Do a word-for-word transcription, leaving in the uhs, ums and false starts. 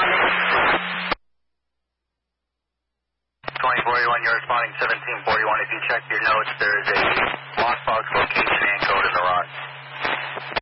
twenty forty-one, you're responding seventeen forty-one. If you check your notes, there is a